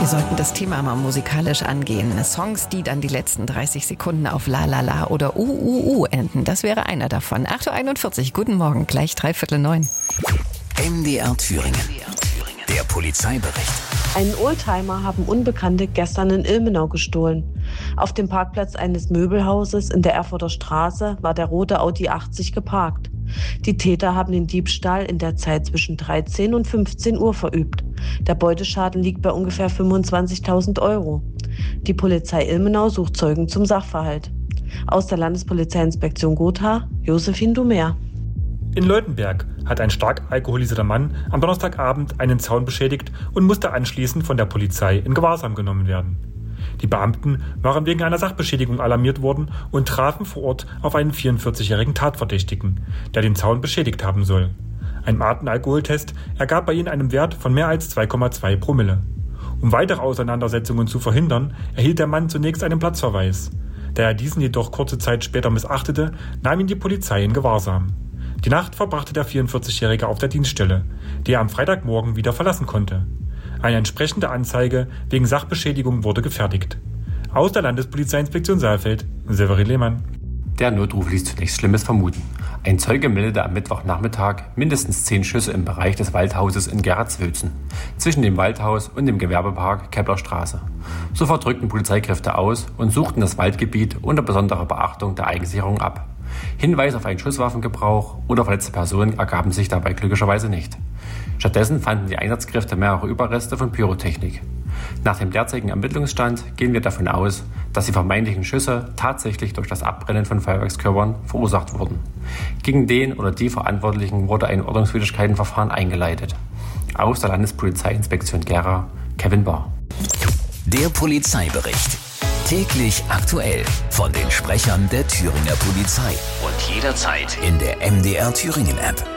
Wir sollten das Thema mal musikalisch angehen. Songs, die dann die letzten 30 Sekunden auf La La La oder enden. Das wäre einer davon. 8.41 Uhr, guten Morgen, gleich 8:45. MDR Thüringen. Der Polizeibericht. Einen Oldtimer haben Unbekannte gestern in Ilmenau gestohlen. Auf dem Parkplatz eines Möbelhauses in der Erfurter Straße war der rote Audi 80 geparkt. Die Täter haben den Diebstahl in der Zeit zwischen 13 und 15 Uhr verübt. Der Beuteschaden liegt bei ungefähr 25.000 Euro. Die Polizei Ilmenau sucht Zeugen zum Sachverhalt. Aus der Landespolizeiinspektion Gotha, Josephine Dumer. In Leutenberg hat ein stark alkoholisierter Mann am Donnerstagabend einen Zaun beschädigt und musste anschließend von der Polizei in Gewahrsam genommen werden. Die Beamten waren wegen einer Sachbeschädigung alarmiert worden und trafen vor Ort auf einen 44-jährigen Tatverdächtigen, der den Zaun beschädigt haben soll. Ein Atemalkoholtest ergab bei ihnen einen Wert von mehr als 2,2 Promille. Um weitere Auseinandersetzungen zu verhindern, erhielt der Mann zunächst einen Platzverweis. Da er diesen jedoch kurze Zeit später missachtete, nahm ihn die Polizei in Gewahrsam. Die Nacht verbrachte der 44-Jährige auf der Dienststelle, die er am Freitagmorgen wieder verlassen konnte. Eine entsprechende Anzeige wegen Sachbeschädigung wurde gefertigt. Aus der Landespolizeiinspektion Saalfeld, Severin Lehmann. Der Notruf ließ zunächst Schlimmes vermuten. Ein Zeuge meldete am Mittwochnachmittag mindestens 10 Schüsse im Bereich des Waldhauses in Gerhardswülzen, zwischen dem Waldhaus und dem Gewerbepark Keplerstraße. Sofort rückten Polizeikräfte aus und suchten das Waldgebiet unter besonderer Beachtung der Eigensicherung ab. Hinweise auf einen Schusswaffengebrauch oder verletzte Personen ergaben sich dabei glücklicherweise nicht. Stattdessen fanden die Einsatzkräfte mehrere Überreste von Pyrotechnik. Nach dem derzeitigen Ermittlungsstand gehen wir davon aus, dass die vermeintlichen Schüsse tatsächlich durch das Abbrennen von Feuerwerkskörpern verursacht wurden. Gegen den oder die Verantwortlichen wurde ein Ordnungswidrigkeitenverfahren eingeleitet. Aus der Landespolizeiinspektion Gera, Kevin Bahr. Der Polizeibericht. Täglich aktuell von den Sprechern der Thüringer Polizei. Und jederzeit in der MDR Thüringen App.